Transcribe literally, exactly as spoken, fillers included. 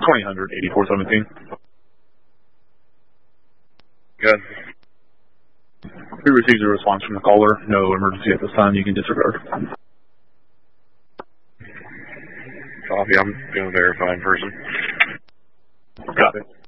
twenty hundred, eighty-four seventeen. Good. We received a response from the caller. No emergency at this time. You can disregard. Copy. I'm going to verify in person. Got it.